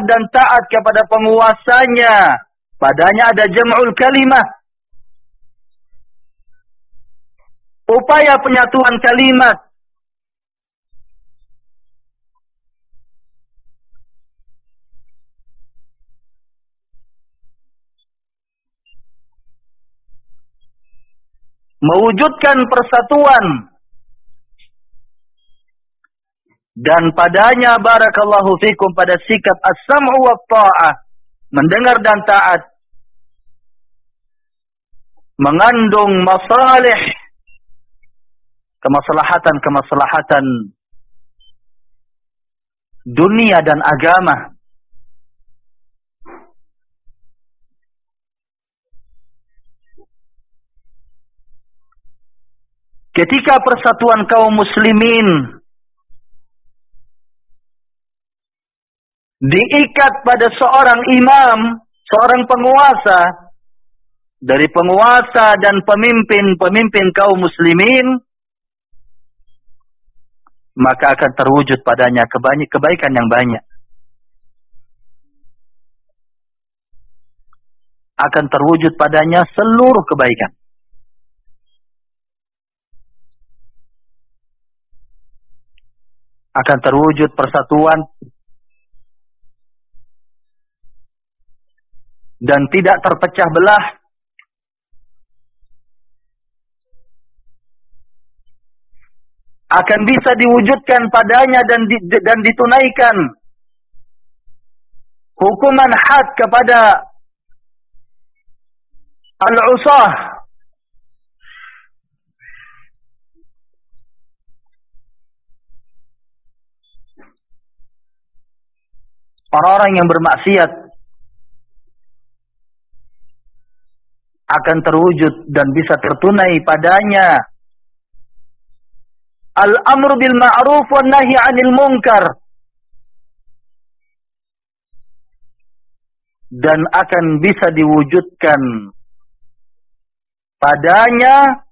dan taat kepada penguasanya. Padanya ada jam'ul kalimah. Upaya penyatuan kalimat. Mewujudkan persatuan. Dan padanya barakallahu fikum pada sikap as-sam'u wa ta'ah, mendengar dan taat, mengandung masalih, kemaslahatan dunia dan agama. Ketika persatuan kaum muslimin diikat pada seorang imam, seorang penguasa, dari penguasa dan pemimpin kaum muslimin, maka akan terwujud padanya kebaikan yang banyak. Akan terwujud padanya seluruh kebaikan. Akan terwujud persatuan dan tidak terpecah belah. Akan bisa diwujudkan padanya dan ditunaikan hukuman had kepada al-usah, orang-orang yang bermaksiat. Akan terwujud dan bisa tertunai padanya al-amru bil ma'ruf wan nahi 'anil munkar. Dan akan bisa diwujudkan padanya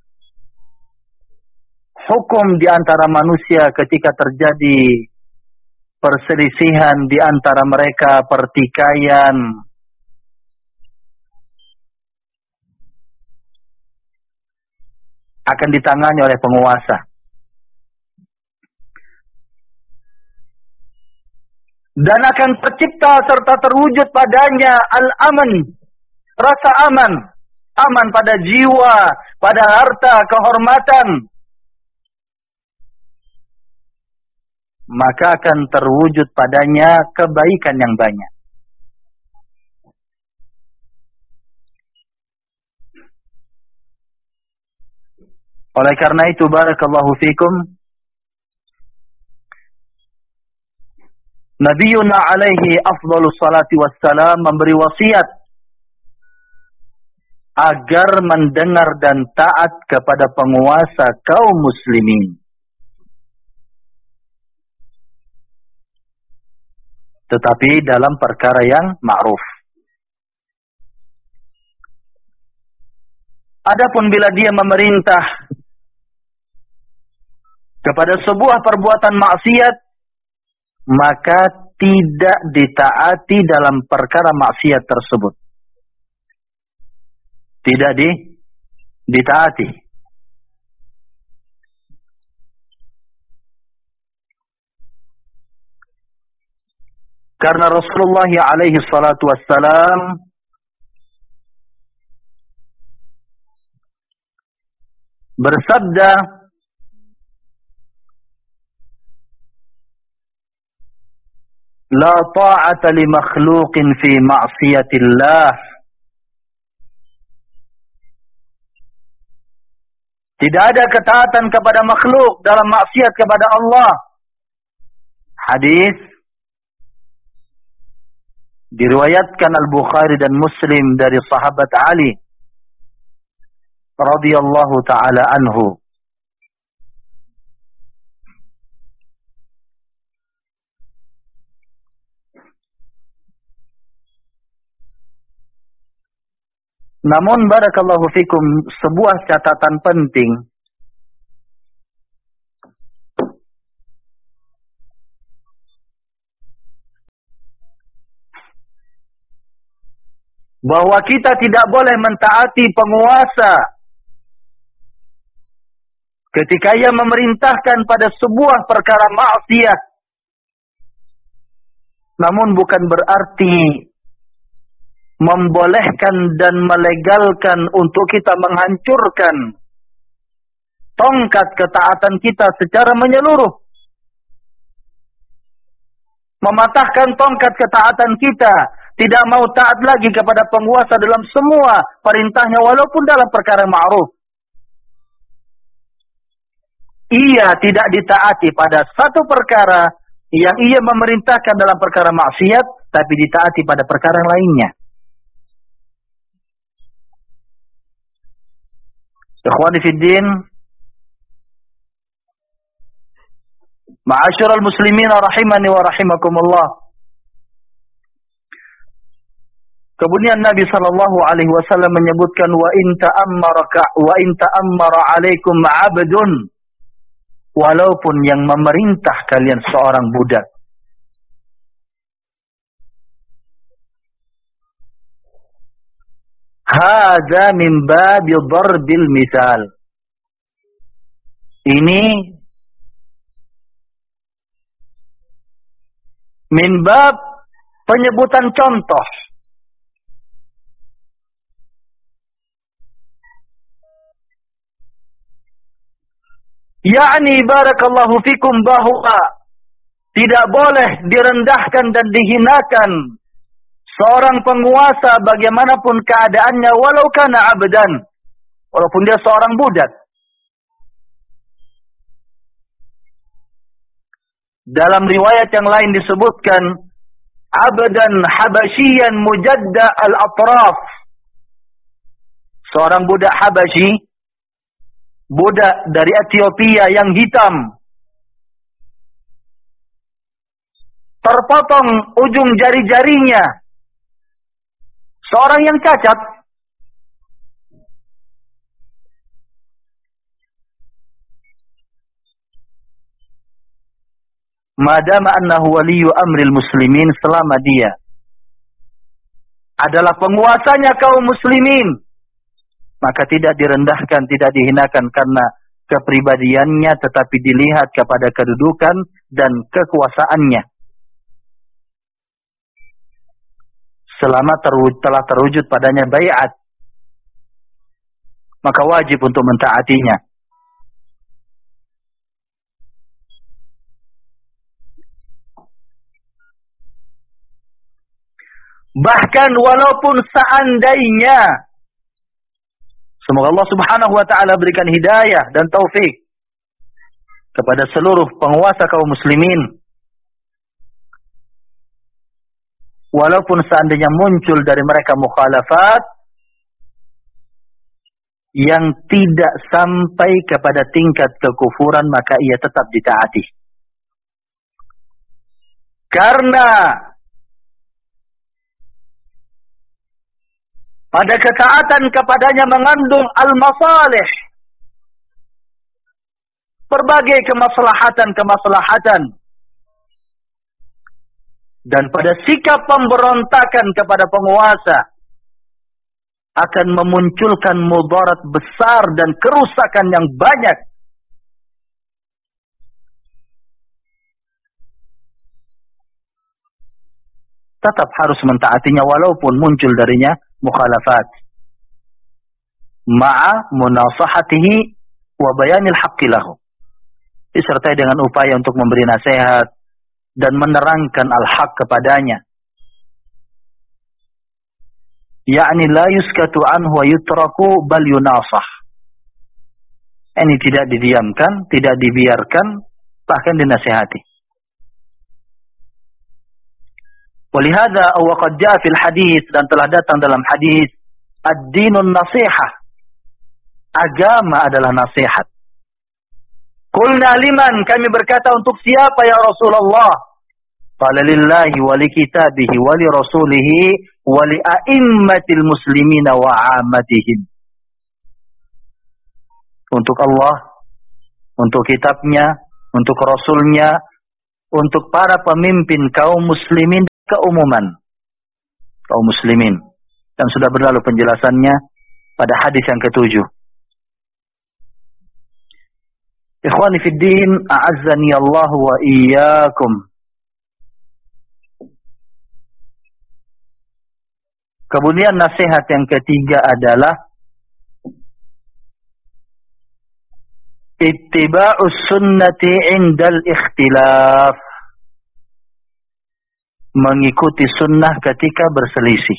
hukum di antara manusia ketika terjadi perselisihan di antara mereka, pertikaian, akan ditangani oleh penguasa. Dan akan tercipta serta terwujud padanya al-aman, rasa aman. Aman pada jiwa, pada harta, kehormatan. Maka akan terwujud padanya kebaikan yang banyak. Oleh karena itu, barakallahu fikum, Nabiuna alaihi afdhalus salati wassalam memberi wasiat agar mendengar dan taat kepada penguasa kaum muslimin. Tetapi dalam perkara yang ma'ruf. Adapun bila dia memerintah kepada sebuah perbuatan maksiat, maka tidak ditaati dalam perkara maksiat tersebut. Tidak ditaati. Karena Rasulullah alaihi salatu wassalam bersabda, la ta'ata li makhluqin fi ma'siyatillah. Tidak ada ketaatan kepada makhluk dalam maksiat kepada Allah. Hadis diriwayatkan Al-Bukhari dan Muslim dari sahabat Ali radhiyallahu taala anhu. Namun barakallahu fikum, sebuah catatan penting bahwa kita tidak boleh mentaati penguasa ketika ia memerintahkan pada sebuah perkara maksiat. Namun bukan berarti membolehkan dan melegalkan untuk kita menghancurkan tongkat ketaatan kita secara menyeluruh. Mematahkan tongkat ketaatan kita, tidak mau taat lagi kepada penguasa dalam semua perintahnya walaupun dalam perkara ma'ruf. Ia tidak ditaati pada satu perkara yang ia memerintahkan dalam perkara maksiat, tapi ditaati pada perkara lainnya. Ikhwani fiddin, ma'asyiral muslimin rahimani wa rahimakumullah. Kemudian Nabi sallallahu alaihi wasallam menyebutkan wa in ta'ammara 'alaikum 'abdun, walaupun yang memerintah kalian seorang budak. Hadza min babi darbil misal. Ini min bab penyebutan contoh. Yakni barakallahu fikum bahwa tidak boleh direndahkan dan dihinakan seorang penguasa bagaimanapun keadaannya walau kana abdan, walaupun dia seorang budak. Dalam riwayat yang lain disebutkan abdan habasyian mujadda al-atraf. Seorang budak Habasyi, budak dari Ethiopia yang hitam, terpotong ujung jari-jarinya. Seorang yang cacat. Madama annahu waliyu amril muslimin, selama dia adalah penguasanya kaum muslimin, maka tidak direndahkan, tidak dihinakan karena kepribadiannya, tetapi dilihat kepada kedudukan dan kekuasaannya. Selama telah terwujud padanya bai'at, maka wajib untuk mentaatinya. Bahkan walaupun seandainya, semoga Allah subhanahu wa ta'ala berikan hidayah dan taufik kepada seluruh penguasa kaum muslimin. Walaupun seandainya muncul dari mereka mukhalafat yang tidak sampai kepada tingkat kekufuran, maka ia tetap ditaati. Karena pada ketaatan kepadanya mengandung al-masalih, berbagai kemaslahatan. Dan pada sikap pemberontakan kepada penguasa akan memunculkan mudarat besar dan kerusakan yang banyak. Tetap harus mentaatinya walaupun muncul darinya mukhalafat. Ma'a munasahatihi wa bayanil haqqi lahu. Disertai dengan upaya untuk memberi nasihat dan menerangkan al-haq kepadanya. Yakni la yuskatu anhu wa yutraku bal yunasah. Ini tidak didiamkan, tidak dibiarkan, bahkan dinasihati. Walihada wa qad jaa fil hadis, dan telah datang dalam hadis, ad-dinun nasihah. Agama adalah nasihat. Qulna liman, kami berkata untuk siapa ya Rasulullah? Qala lillahi wa li kitabihi wa li rasulihi wa li a'immatil muslimina wa 'ammatihim. Untuk Allah, untuk kitabnya, untuk rasulnya, untuk para pemimpin kaum muslimin keumuman. Kaum muslimin. dan sudah berlalu penjelasannya pada hadis yang ke-7. Ikhwani fid din, a'azzani Allah wa iyyakum. Kemudian nasihat yang ketiga adalah ittiba'us sunnati indal ikhtilaf. Mengikuti sunnah ketika berselisih.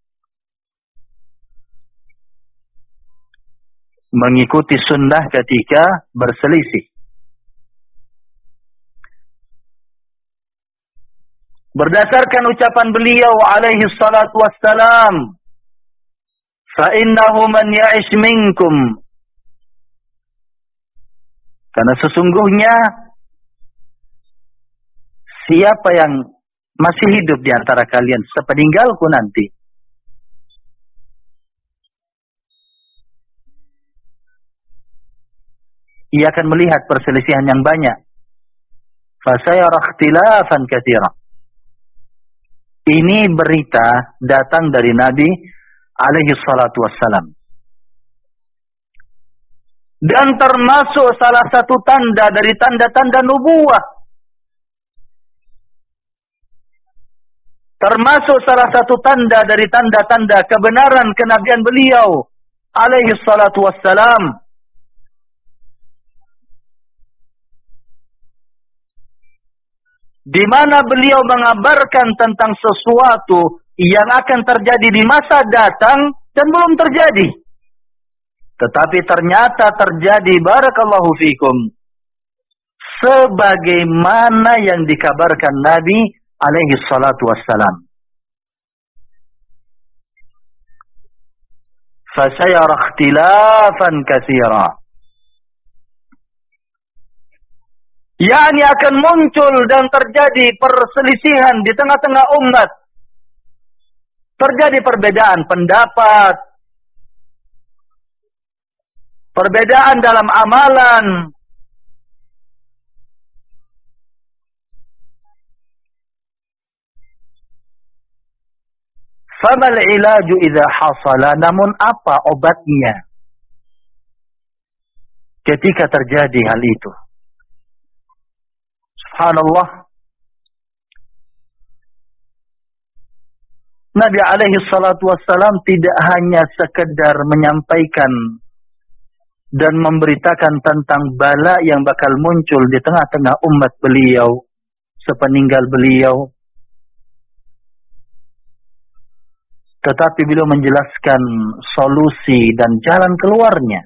Mengikuti sunnah ketika berselisih. Berdasarkan ucapan beliau alaihi salatu wassalam, fa innahu man ya'ish minkum, karena sesungguhnya siapa yang masih hidup di antara kalian sepeninggalku nanti, ia akan melihat perselisihan yang banyak. Fasayara ikhtilafan katsiran. Ini berita datang dari Nabi alaihi salatu wassalam. Dan termasuk salah satu tanda dari tanda-tanda nubuwah. Termasuk salah satu tanda dari tanda-tanda kebenaran kenabian beliau alaihi salatu wassalam. Di mana beliau mengabarkan tentang sesuatu yang akan terjadi di masa datang dan belum terjadi. Tetapi ternyata terjadi, barakallahu fikum, sebagaimana yang dikabarkan Nabi alaihi salatu wassalam. Fasayara ikhtilafan katsira. yakni akan muncul dan terjadi perselisihan di tengah-tengah umat. Terjadi perbedaan pendapat, perbedaan dalam amalan. Famal ilaju idza hasala, namun apa obatnya ketika terjadi hal itu? Subhanallah. Nabi alaihi salatu wassalam tidak hanya sekedar menyampaikan dan memberitakan tentang bala yang bakal muncul di tengah-tengah umat beliau sepeninggal beliau, tetapi beliau menjelaskan solusi dan jalan keluarnya.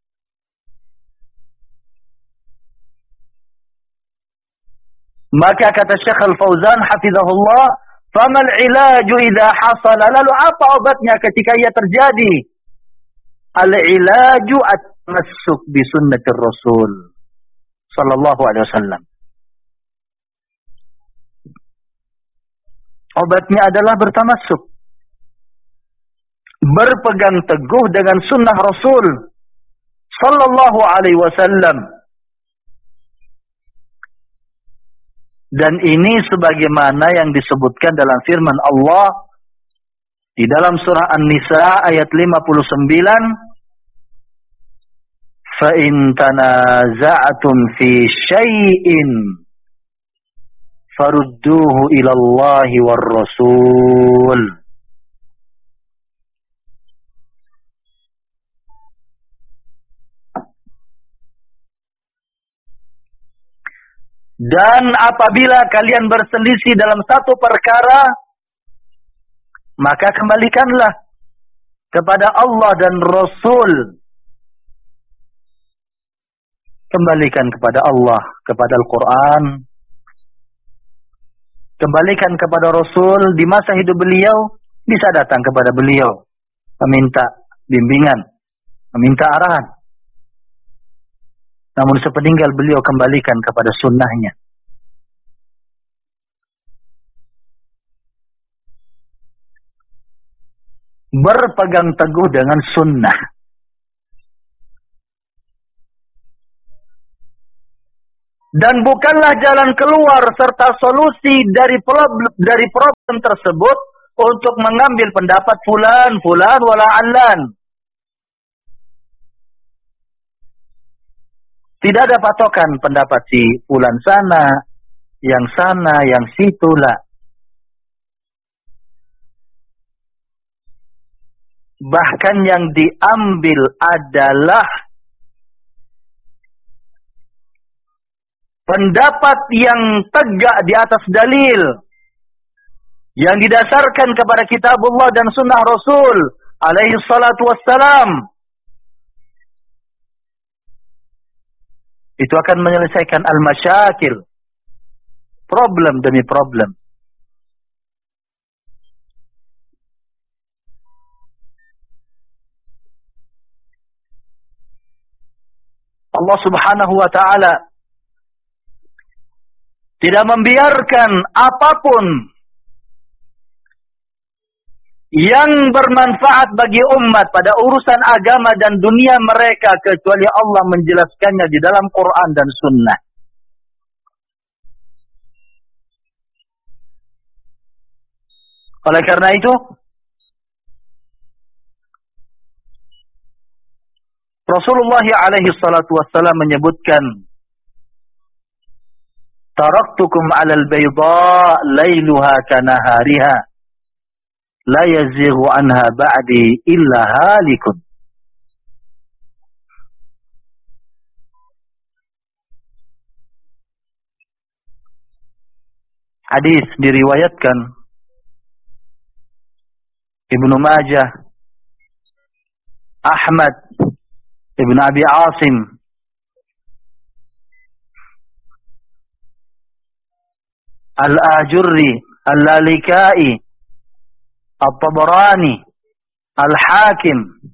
Maka kata Syekh Al-Fauzan hafizahullah, famal ilaju idza hasala, lalu apa obatnya ketika ia terjadi? Al-ilaju at-tamassuk bi sunnatir Rasul sallallahu alaihi wasallam. Obatnya adalah bertamassuk, berpegang teguh dengan sunnah Rasul sallallahu alaihi wasallam. Dan ini sebagaimana yang disebutkan dalam firman Allah di dalam surah An-Nisa ayat 59, fa in tanaza'tum fi syai'in farudduhu ila Allahi war Rasul. Dan apabila kalian berselisih dalam satu perkara, maka kembalikanlah kepada Allah dan Rasul. Kembalikan kepada Allah, kepada Al-Quran. Kembalikan kepada Rasul di masa hidup beliau, bisa datang kepada beliau, meminta bimbingan, meminta arahan. Namun sepeninggal beliau kembalikan kepada sunnahnya. Berpegang teguh dengan sunnah. Dan bukanlah jalan keluar serta solusi dari problem tersebut untuk mengambil pendapat fulan wala allan. Tidak ada patokan pendapat si fulan sana, yang situlah. Bahkan yang diambil adalah pendapat yang tegak di atas dalil, yang didasarkan kepada kitabullah dan sunnah Rasul alaihi salatu wassalam. Itu akan menyelesaikan al-masyakil, problem demi problem. Allah subhanahu wa ta'ala tidak membiarkan apapun yang bermanfaat bagi umat pada urusan agama dan dunia mereka kecuali Allah menjelaskannya di dalam Quran dan Sunnah. Oleh karena itu, Rasulullah alaihi salatu wassalam menyebutkan, "Taraktukum 'alal bayda lailuha kanahariha, la yazighu anha ba'di illa halikun." Hadis diriwayatkan Ibnu Majah, Ahmad, Ibn Abi Asim, Al-Ajurri, Al-Lalikai, At-Tabarani, Al-Hakim,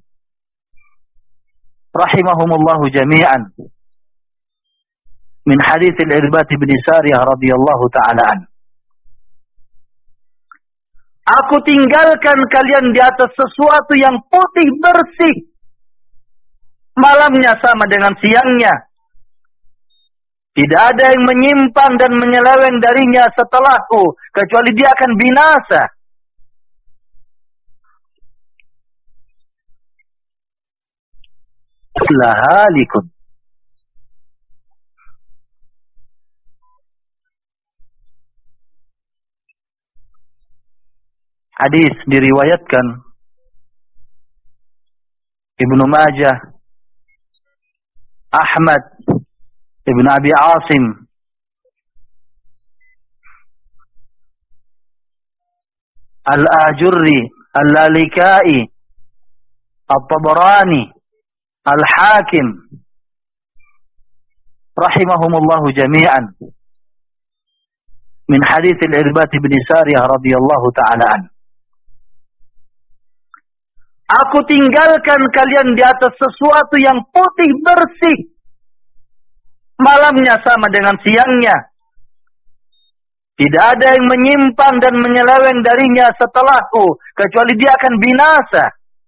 rahimahumullahu jami'an, min hadits Al-Irbad bin Sariyah radhiyallahu ta'ala an. Aku tinggalkan kalian di atas sesuatu yang putih bersih, malamnya sama dengan siangnya. Tidak ada yang menyimpang dan menyeleweng darinya setelahku, kecuali dia akan binasa. Lahalikun. Hadis diriwayatkan Ibnu Majah, Ahmad, Ibn Abi Asim, Al-Ajurri, Al-Lalikai, At-Tabarani, Al-Hakim, rahimahumullahu jami'an, min hadits Al-Irbad bin Sariyah radhiyallahu ta'ala an. Aku tinggalkan kalian di atas sesuatu yang putih bersih, malamnya sama dengan siangnya. Tidak ada yang menyimpang dan menyeleweng darinya setelahku, kecuali dia akan binasa.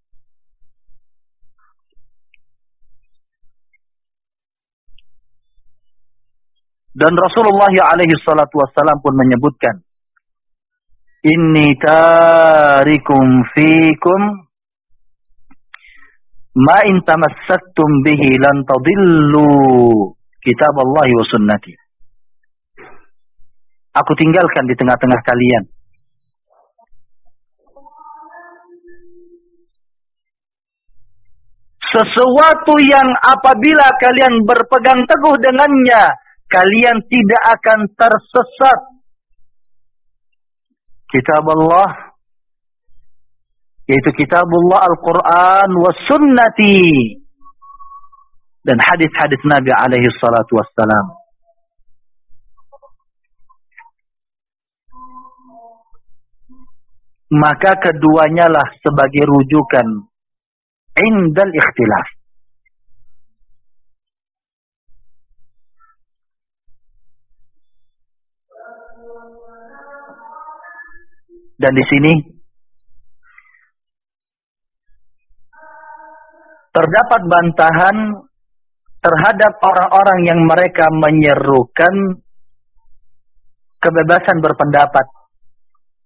Dan Rasulullah alaihi salatu wassalam pun menyebutkan, "Inni tarikum fikum ma in tamassaktum bihi lan tadillu kitab Allah wa sunnati." Aku tinggalkan di tengah-tengah kalian sesuatu yang apabila kalian berpegang teguh dengannya, kalian tidak akan tersesat. Kitab Allah, yaitu kitabullah Al-Quran wa sunnati, dan hadis-hadis Nabi alaihi salatu wassalam. Maka keduanya lah sebagai rujukan indal ikhtilaf. Dan di sini terdapat bantahan terhadap orang-orang yang mereka menyerukan kebebasan berpendapat.